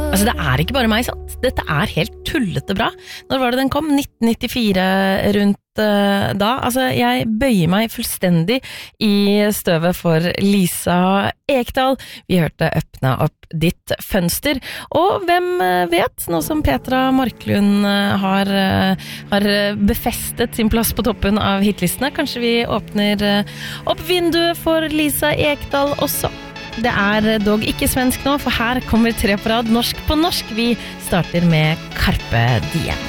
Altså, det er ikke bare meg, sant? Dette er helt tullete bra. Når var det den kom? 1994 rundt da. Altså, jeg bøyer meg fullstendig i støvet for Lisa Ekdahl. Vi hørte Øppna opp ditt fønster. Og hvem vet, nå som Petra Marklund har befestet sin plass på toppen av hitlistene, kanskje vi åpner opp vinduet for Lisa Ekdahl også. Det er dog ikke svensk nå, for her kommer 3 på rad norsk på norsk. Vi starter med Carpe Diem.